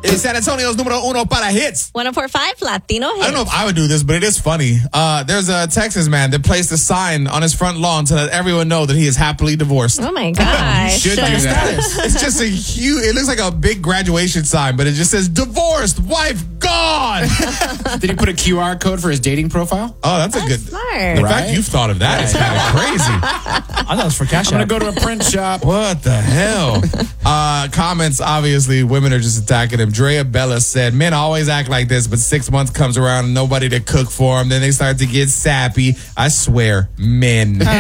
It's San Antonio's numero uno para hits. 104.5 Latino Hits. I don't know if I would do this, but it is funny. There's a Texas man that placed a sign on his front lawn to let everyone know that he is happily divorced. Oh my gosh. You should do that. It's just a huge, it looks like a big graduation sign, but it just says divorced, wife gone. Did he put a QR code for his dating profile? Oh, that's a good. Smart. The Right? fact you've thought of that is kind of crazy. I thought it was for cash I'm app. going to go to a print shop. What the hell? Comments, obviously, women are just attacking him. Drea Bella said, men always act like this, but 6 months comes around and nobody to cook for them. Then they start to get sappy. I swear, men. Yeah.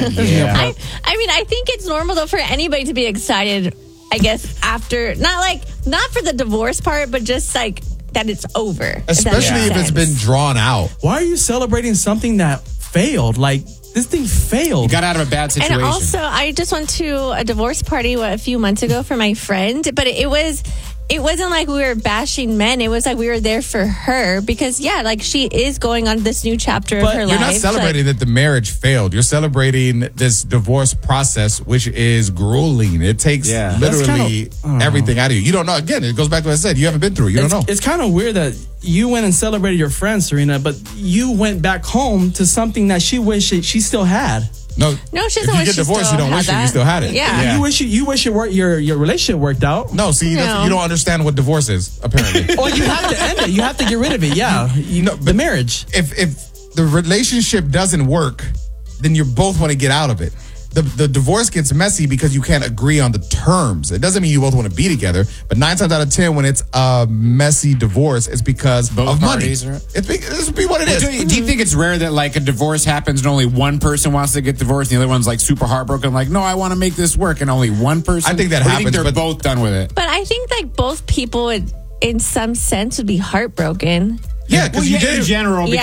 I mean, I think it's normal though for anybody to be excited, I guess, after not for the divorce part, but just like that it's over. Especially if it's been drawn out. Why are you celebrating something that failed? Like, this thing failed. You got out of a bad situation. And also, I just went to a divorce party a few months ago for my friend, but it wasn't like we were bashing men. It was like we were there for her because, yeah, like she is going on this new chapter of her life. You're not celebrating that the marriage failed. You're celebrating this divorce process, which is grueling. It takes literally everything out of you. You don't know. Again, it goes back to what I said. You haven't been through it. You don't know. It's kind of weird that you went and celebrated your friend, Serena, but you went back home to something that she wished she still had. No, she doesn't if you wish get she divorced, still you don't had wish it. that. You still had it. Yeah. You wish your relationship worked out. No, see, No. you don't understand what divorce is, apparently. Well, you have to end it. You have to get rid of it. Yeah. The marriage. If the relationship doesn't work, then you both want to get out of it. The divorce gets messy because you can't agree on the terms. It doesn't mean you both want to be together, but 9 times out of 10, when it's a messy divorce, it's because Both of money. parties are- This would be what it is. Do you think it's rare that like a divorce happens and only one person wants to get divorced and the other one's like super heartbroken, like, no, I want to make this work, and only one person? I think that Or do you happens, think they're but- both done with it? But I think like both people would, in some sense, would be heartbroken. Yeah, because you did in it. general. Yeah.